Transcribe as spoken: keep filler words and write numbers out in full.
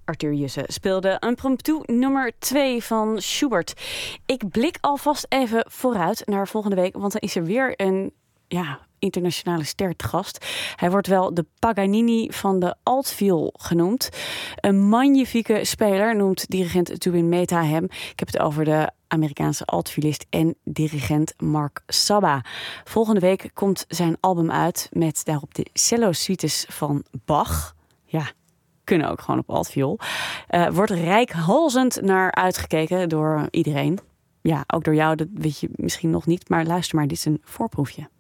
Arthur Jusse speelde Impromptu nummer twee van Schubert. Ik blik alvast even vooruit naar volgende week, want dan is er weer een ja, internationale ster te gast. Hij wordt wel de Paganini van de altviool genoemd. Een magnifieke speler noemt dirigent Zubin Mehta hem. Ik heb het over de Amerikaanse altviolist en dirigent Mark Sabba. Volgende week komt zijn album uit met daarop de cello-suites van Bach. Ja, kunnen ook gewoon op altviool. Uh, wordt reikhalzend naar uitgekeken door iedereen. Ja, ook door jou, dat weet je misschien nog niet. Maar luister maar, dit is een voorproefje.